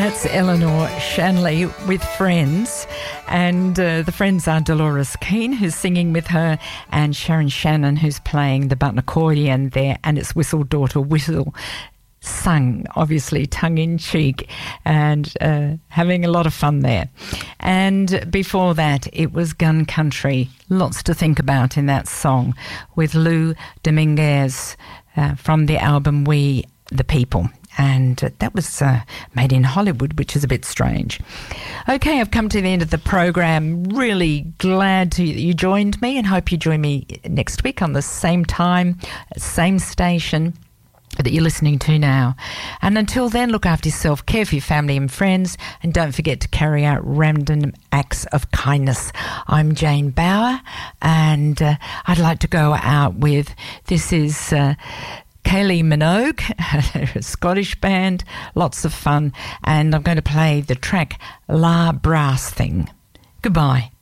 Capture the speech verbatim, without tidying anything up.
That's Eleanor Shanley with Friends, and uh, the friends are Dolores Keane, who's singing with her, and Sharon Shannon, who's playing the button accordion there, and it's Whistle Daughter Whistle, sung obviously tongue-in-cheek, and uh, having a lot of fun there. And before that, it was Gun Country, lots to think about in that song, with Lou Dominguez uh, from the album We the People. And uh, that was uh, made in Hollywood, which is a bit strange. Okay, I've come to the end of the program. Really glad to, that you joined me, and hope you join me next week on the same time, same station that you're listening to now. And until then, look after yourself, care for your family and friends, and don't forget to carry out random acts of kindness. I'm Jane Bauer, and uh, I'd like to go out with, this is... Uh, Kaylee Minogue, a Scottish band, lots of fun, and I'm going to play the track La Brass Thing. Goodbye.